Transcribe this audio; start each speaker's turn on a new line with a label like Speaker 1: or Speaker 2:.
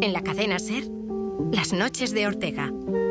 Speaker 1: En la cadena SER, Las noches de Ortega.